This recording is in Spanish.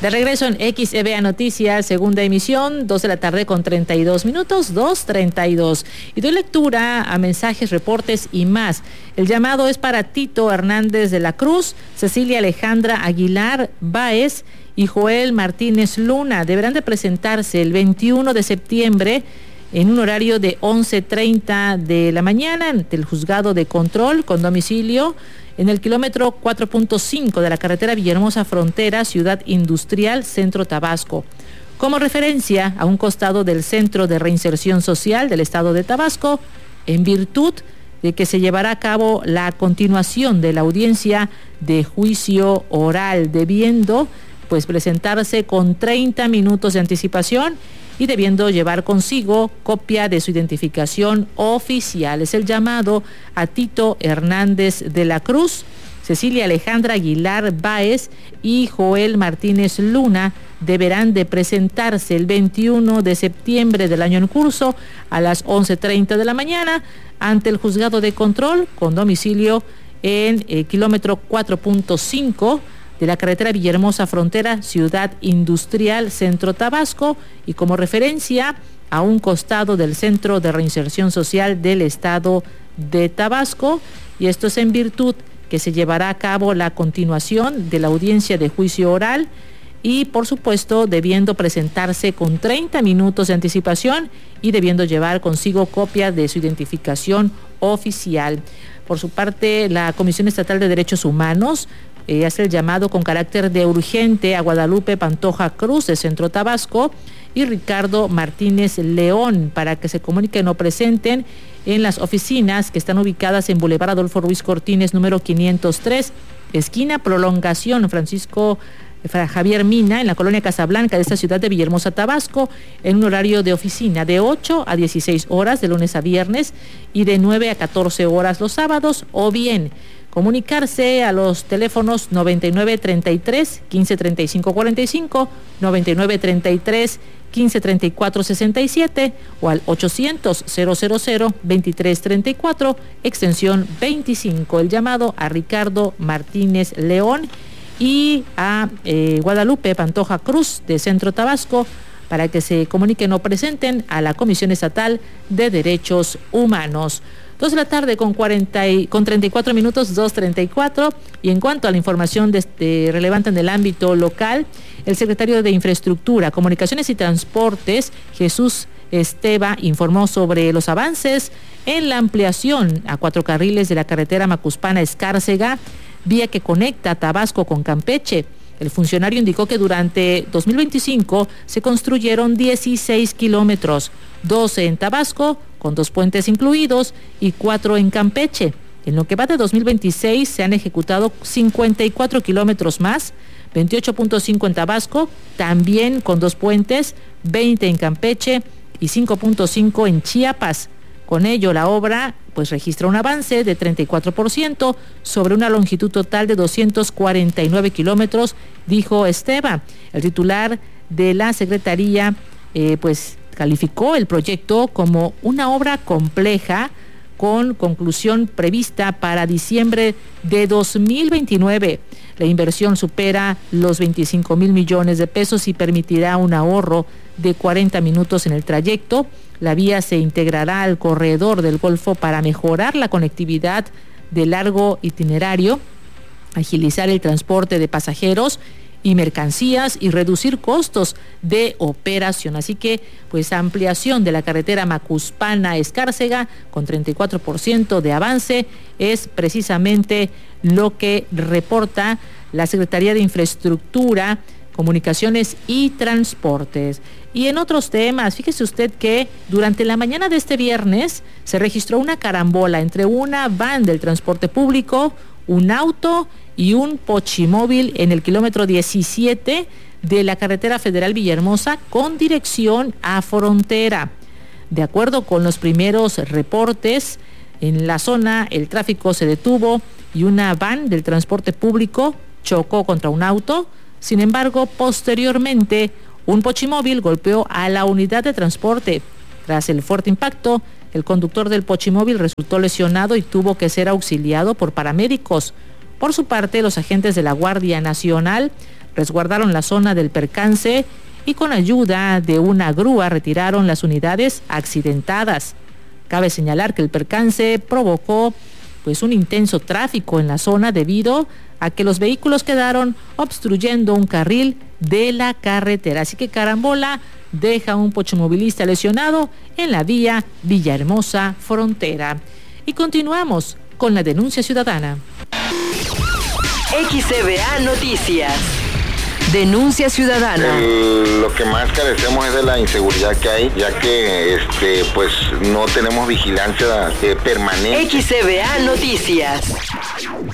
De regreso en XEVA Noticias, segunda emisión, 2 de la tarde con 32 minutos, 2:32. Y doy lectura a mensajes, reportes y más. El llamado es para Tito Hernández de la Cruz, Cecilia Alejandra Aguilar Báez y Joel Martínez Luna. Deberán de presentarse el 21 de septiembre en un horario de 11:30 de la mañana ante el juzgado de control con domicilio en el kilómetro 4.5 de la carretera Villahermosa Frontera, Ciudad Industrial, Centro Tabasco. Como referencia a un costado del Centro de Reinserción Social del Estado de Tabasco, en virtud de que se llevará a cabo la continuación de la audiencia de juicio oral, debiendo pues presentarse con 30 minutos de anticipación y debiendo llevar consigo copia de su identificación oficial. Es el llamado a Tito Hernández de la Cruz, Cecilia Alejandra Aguilar Báez y Joel Martínez Luna. Deberán de presentarse el 21 de septiembre del año en curso a las 11:30 de la mañana ante el juzgado de control con domicilio en el kilómetro 4.5 de la carretera Villahermosa Frontera, Ciudad Industrial, Centro Tabasco, y como referencia a un costado del Centro de Reinserción Social del Estado de Tabasco, y esto es en virtud que se llevará a cabo la continuación de la audiencia de juicio oral y, por supuesto, debiendo presentarse con 30 minutos de anticipación y debiendo llevar consigo copia de su identificación oficial. Por su parte, la Comisión Estatal de Derechos Humanos hace el llamado con carácter de urgente a Guadalupe Pantoja Cruz de Centro Tabasco y Ricardo Martínez León para que se comuniquen o presenten en las oficinas que están ubicadas en Boulevard Adolfo Ruiz Cortines, número 503, esquina Prolongación Francisco Javier Mina, en la colonia Casablanca de esta ciudad de Villahermosa, Tabasco, en un horario de oficina de 8 a 16 horas de lunes a viernes y de 9 a 14 horas los sábados, o bien comunicarse a los teléfonos 9933 1535 45, 9933 1534 67 o al 800 000 2334, extensión 25. El llamado a Ricardo Martínez León y a Guadalupe Pantoja Cruz de Centro Tabasco para que se comuniquen o presenten a la Comisión Estatal de Derechos Humanos. 2 de la tarde con 34 minutos, 2:34. Y en cuanto a la información relevante en el ámbito local, el secretario de Infraestructura, Comunicaciones y Transportes, Jesús Esteva, informó sobre los avances en la ampliación a 4 carriles de la carretera Macuspana-Escárcega, vía que conecta Tabasco con Campeche. El funcionario indicó que durante 2025 se construyeron 16 kilómetros, 12 en Tabasco, con 2 puentes incluidos, y 4 en Campeche. En lo que va de 2026 se han ejecutado 54 kilómetros más, 28.5 en Tabasco, también con 2 puentes, 20 en Campeche y 5.5 en Chiapas. Con ello, la obra pues registra un avance de 34% sobre una longitud total de 249 kilómetros, dijo Esteva. El titular de la Secretaría pues calificó el proyecto como una obra compleja con conclusión prevista para diciembre de 2029. La inversión supera los 25,000 millones de pesos y permitirá un ahorro de 40 minutos en el trayecto. La vía se integrará al corredor del Golfo para mejorar la conectividad de largo itinerario, agilizar el transporte de pasajeros y mercancías y reducir costos de operación. Así que, pues, ampliación de la carretera Macuspana-Escárcega con 34% de avance es precisamente lo que reporta la Secretaría de Infraestructura, Comunicaciones y Transportes. Y en otros temas, fíjese usted que durante la mañana de este viernes se registró una carambola entre una van del transporte público, un auto y un pochimóvil en el kilómetro 17 de la carretera federal Villahermosa con dirección a Frontera. De acuerdo con los primeros reportes, en la zona el tráfico se detuvo y una van del transporte público chocó contra un auto. Sin embargo, posteriormente, un pochimóvil golpeó a la unidad de transporte. Tras el fuerte impacto, el conductor del pochimóvil resultó lesionado y tuvo que ser auxiliado por paramédicos. Por su parte, los agentes de la Guardia Nacional resguardaron la zona del percance y con ayuda de una grúa retiraron las unidades accidentadas. Cabe señalar que el percance provocó un intenso tráfico en la zona debido a que los vehículos quedaron obstruyendo un carril de la carretera. Así que carambola deja un pochomovilista lesionado en la vía Villahermosa Frontera. Y continuamos con la denuncia ciudadana. XCBA Noticias. Denuncia ciudadana. Lo que más carecemos es de la inseguridad que hay, ya que pues no tenemos vigilancia permanente. XCBA Noticias.